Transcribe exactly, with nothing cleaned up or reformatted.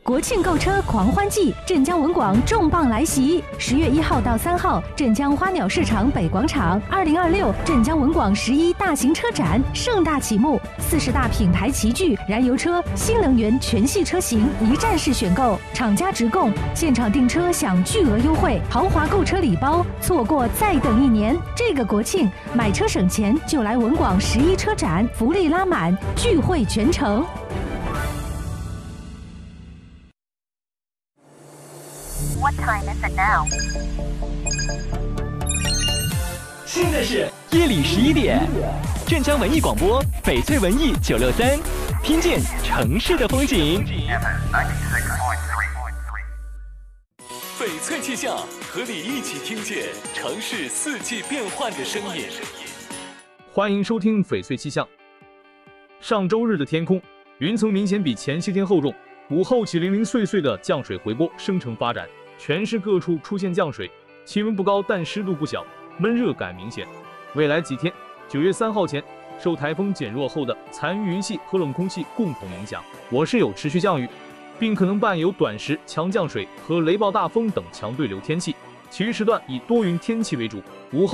国庆购车狂欢季，镇江文广重磅来袭！十月一号到三号，镇江花鸟市场北广场，二零二六镇江文广十一大型车展盛大启幕，四十大品牌齐聚，燃油车、新能源全系车型一站式选购，厂家直供，现场订车享巨额优惠，豪华购车礼包，错过再等一年。这个国庆买车省钱，就来文广十一车展，福利拉满，聚会全程。 What time is it now? 现在是夜里十一点，镇江文艺广播，翡翠文艺九六三，听见城市的风景。翡翠气象，和你一起听见城市四季变换的声音。 欢迎收听翡翠气象。上周日的天空，云层明显比前些天厚重，午后起零零碎碎的降水回波生成发展。全市各处出现降水，气温不高，但湿度不小，闷热感明显。未来几天，九月三号前，受台风减弱后的残余云系和冷空气共同影响，我市有持续降雨，并可能伴有短时强降水和雷暴大风等强对流天气。其余时段以多云天气为主，午后